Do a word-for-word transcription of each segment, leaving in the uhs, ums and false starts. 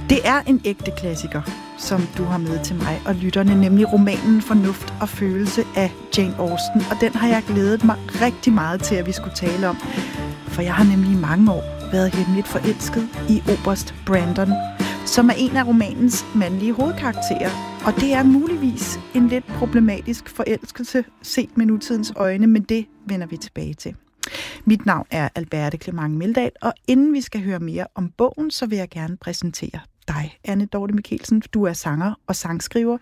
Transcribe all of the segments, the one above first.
Det er en ægte klassiker, som du har med til mig og lytterne, nemlig romanen Fornuft og følelse af Jane Austen. Og den har jeg glædet mig rigtig meget til, at vi skulle tale om. For jeg har nemlig i mange år været hemmeligt forelsket i oberst Brandon, som er en af romanens mandlige hovedkarakterer. Og det er muligvis en lidt problematisk forelskelse set med nutidens øjne, men det vender vi tilbage til. Mit navn er Alberte Clement Meldal, og inden vi skal høre mere om bogen, så vil jeg gerne præsentere dig, Anne Dorthe Michelsen. Du er sanger og sangskriver.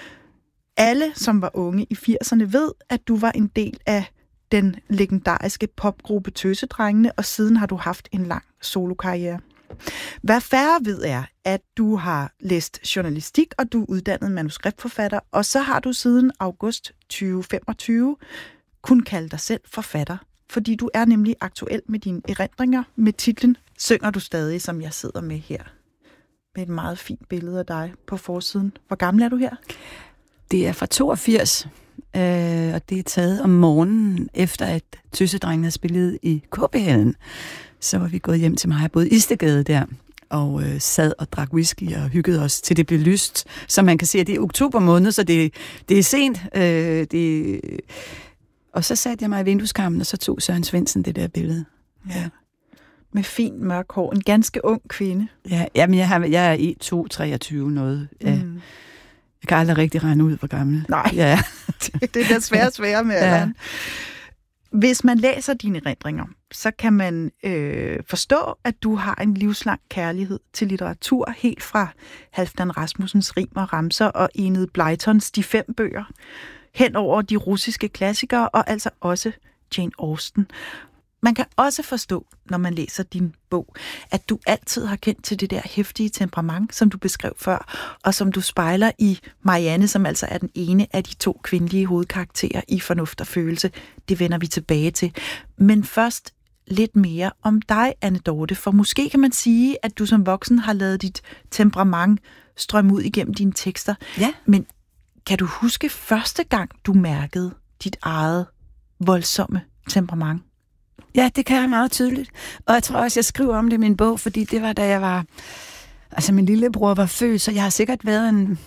Alle, som var unge i firserne, ved, at du var en del af den legendariske popgruppe Tøsedrengene, og siden har du haft en lang solokarriere. Hvad færre ved er, at du har læst journalistik, og du er uddannet manuskriptforfatter, og så har du siden august tyve femogtyve kun kaldt dig selv forfatter, fordi du er nemlig aktuel med dine erindringer med titlen Synger du stadig, som jeg sidder med her. Med et meget fint billede af dig på forsiden. Hvor gammel er du her? Det er fra toogfirs, øh, og det er taget om morgenen, efter at Tøsedrengene havde spillet i K B-hallen. Så var vi gået hjem til mig, jeg boede i Istegade der, og øh, sad og drak whisky og hyggede os, til det blev lyst. Så man kan se, at det er oktober måned, så det, det er sent. Øh, det... Og så satte jeg mig i vindueskarmen, og så tog Søren Svendsen det der billede. Ja. Med fint mørk hår. En ganske ung kvinde. Ja, jamen jeg, har, jeg er i to treogtyve noget. Ja. Mm. Jeg kan aldrig rigtig regne ud, hvor gammel. Nej, ja. Det er desværre svære med alderen. Ja. Hvis man læser dine erindringer, så kan man øh, forstå, at du har en livslang kærlighed til litteratur, helt fra Halfdan Rasmussens Rim og Ramser og Enid Blytons De Fem Bøger, hen over de russiske klassikere, og altså også Jane Austen. Man kan også forstå, når man læser din bog, at du altid har kendt til det der heftige temperament, som du beskrev før, og som du spejler i Marianne, som altså er den ene af de to kvindelige hovedkarakterer i Fornuft og følelse. Det vender vi tilbage til. Men først lidt mere om dig, Anne Dorthe, for måske kan man sige, at du som voksen har ladet dit temperament strømme ud igennem dine tekster. Ja. Men kan du huske første gang, du mærkede dit eget voldsomme temperament? Ja, det kan jeg meget tydeligt. Og jeg tror også, jeg skriver om det i min bog, fordi det var, da jeg var... Altså, min lillebror var født, så jeg har sikkert været en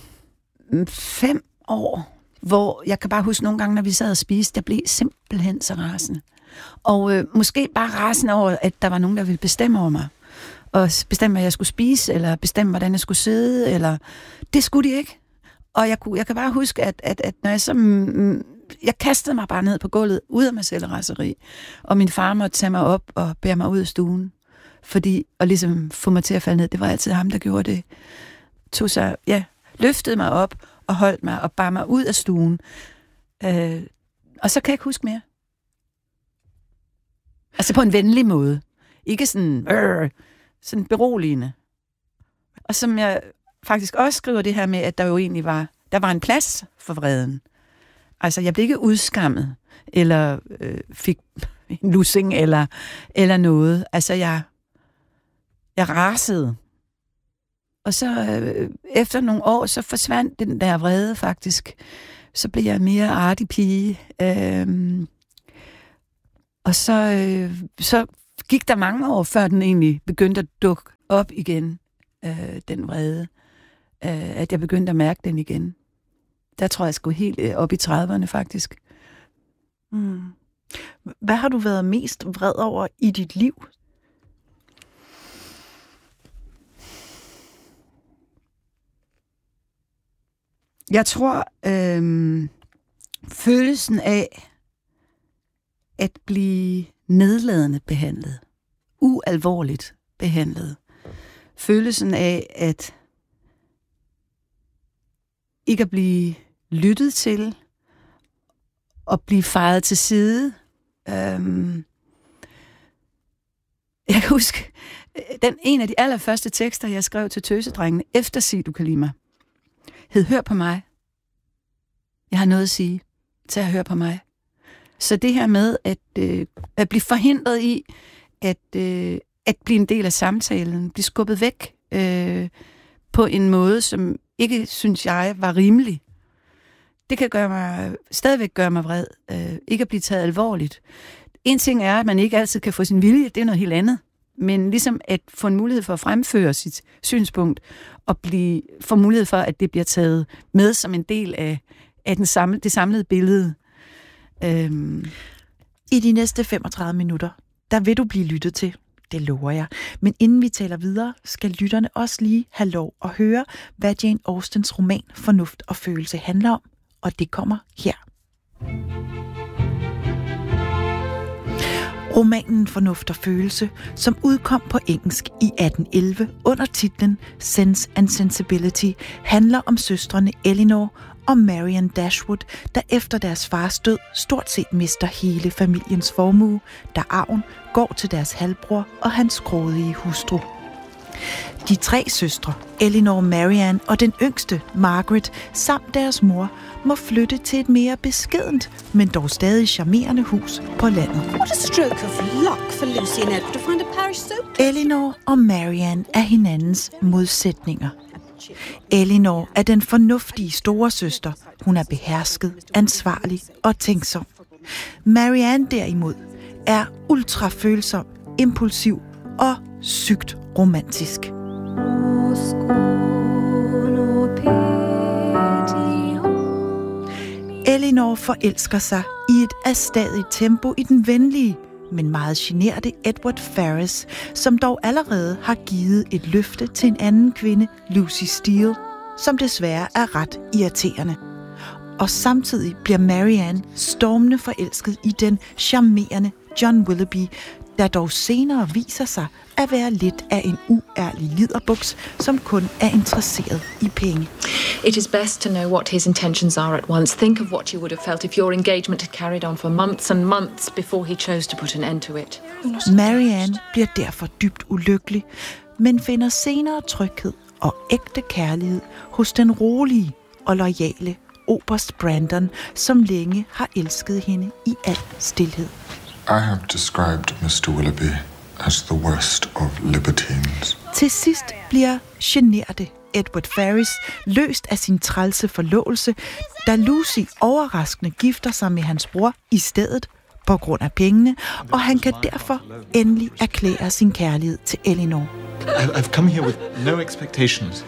fem år, hvor jeg kan bare huske nogle gange, når vi sad og spiste, jeg blev simpelthen så rasende. Og øh, måske bare rasende over, at der var nogen, der ville bestemme over mig. Og bestemme, hvad jeg skulle spise, eller bestemme, hvordan jeg skulle sidde, eller... Det skulle de ikke. Og jeg, kunne, jeg kan bare huske, at, at, at når jeg så... Mm, jeg kastede mig bare ned på gulvet, ud af mig selv raseri. Og min far måtte tage mig op og bære mig ud af stuen. Fordi, og ligesom få mig til at falde ned. Det var altid ham, der gjorde det. Tog sig, ja, løftede mig op og holdt mig og bar mig ud af stuen. Øh, og så kan jeg ikke huske mere. Altså på en venlig måde. Ikke sådan, øh, sådan beroligende. Og som jeg faktisk også skriver det her med, at der jo egentlig var, der var en plads for vreden. Altså, jeg blev ikke udskammet, eller øh, fik en lussing, eller, eller noget. Altså, jeg, jeg rasede. Og så øh, efter nogle år, så forsvandt den der vrede faktisk. Så blev jeg mere artig pige. Øh, og så, øh, så gik der mange år, før den egentlig begyndte at dukke op igen, øh, den vrede. Øh, at jeg begyndte at mærke den igen. Der tror jeg, jeg skulle helt op i trediverne, faktisk. Mm. Hvad har du været mest vred over i dit liv? Jeg tror, øhm, følelsen af at blive nedladende behandlet, ualvorligt behandlet, følelsen af at ikke at blive lyttet til, og blive fejet til side. Øhm, jeg kan huske, den en af de allerførste tekster, jeg skrev til Tøsedrengene, efter Sig du kan lide mig, hed Hør på mig. Jeg har noget at sige. Tag at høre på mig. Så det her med at, øh, at blive forhindret i, at, øh, at blive en del af samtalen, blive skubbet væk øh, på en måde, som ikke, synes jeg, var rimelig. Det kan gøre mig, stadigvæk gøre mig vred. Øh, ikke at blive taget alvorligt. En ting er, at man ikke altid kan få sin vilje. Det er noget helt andet. men ligesom at få en mulighed for at fremføre sit synspunkt, og blive, få mulighed for, at det bliver taget med som en del af, af den samle, det samlede billede. Øhm. I de næste femogtredive minutter, der vil du blive lyttet til. Det lover jeg. Men inden vi taler videre, skal lytterne også lige have lov at høre, hvad Jane Austens roman Fornuft og følelse handler om. Og det kommer her. Romanen Fornuft og følelse, som udkom på engelsk i atten elleve under titlen Sense and Sensibility, handler om søstrene Elinor og Marianne Dashwood, der efter deres fars død stort set mister hele familiens formue, da arven går til deres halvbror og hans grådige hustru. De tre søstre, Elinor, Marianne og den yngste, Margaret, samt deres mor, må flytte til et mere beskedent, men dog stadig charmerende hus på landet. What a stroke of luck for Lucy and Edward to find a parish so close. Elinor og Marianne er hinandens modsætninger. Elinor er den fornuftige store søster. Hun er behersket, ansvarlig og tænksom. Marianne derimod er ultrafølsom, impulsiv og sygt romantisk. Elinor forelsker sig i et afstadigt tempo i den venlige, men meget generte Edward Ferrars, som dog allerede har givet et løfte til en anden kvinde, Lucy Steele, som desværre er ret irriterende. Og samtidig bliver Marianne stormende forelsket i den charmerende John Willoughby, der dog senere viser sig at være lidt af en uærlig liderbuks, som kun er interesseret i penge. It is best to know what his intentions are at once. Think of what you would have felt if your engagement had carried on for months and months before he chose to put an end to it. Marianne bliver derfor dybt ulykkelig, men finder senere tryghed og ægte kærlighed hos den rolige og loyale oberst Brandon, som længe har elsket hende i al stilhed. I have described mister Willoughby as the worst of libertines. Til sidst bliver generte Edward Ferrars løst af sin trælse forlovelse, da Lucy overraskende gifter sig med hans bror i stedet på grund af pengene, og han kan derfor endelig erklære sin kærlighed til Elinor. I've come here with no expectations.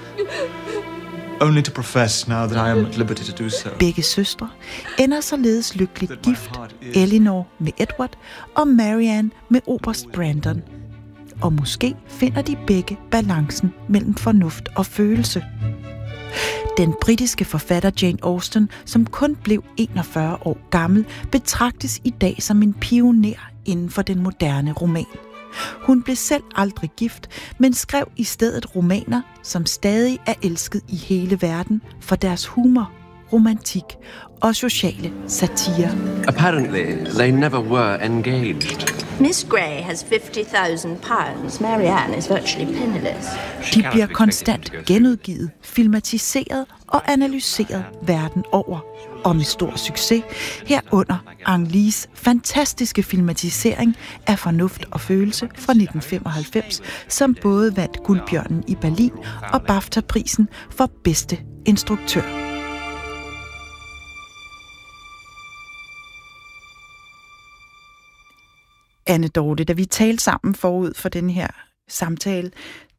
Only to profess now that I am at liberty to do so. Begge søstre ender således lykkeligt gift, Elinor med Edward og Marianne med oberst Brandon. Og måske finder de begge balancen mellem fornuft og følelse. Den britiske forfatter Jane Austen, som kun blev enogfyrre år gammel, betragtes i dag som en pioner inden for den moderne roman. Hun blev selv aldrig gift, men skrev i stedet romaner, som stadig er elsket i hele verden for deres humor, romantik og sociale satire. Apparently, they never were engaged. Miss Grey has fifty thousand pounds. Marianne is virtually penniless. De bliver konstant genudgivet, filmatiseret og analyseret verden over. Og med stor succes, herunder Ang Lees fantastiske filmatisering af Fornuft og følelse fra nitten femoghalvfems, som både vandt Guldbjørnen i Berlin og BAFTA-prisen for bedste instruktør. Anne Dorte, da vi talte sammen forud for den her samtale,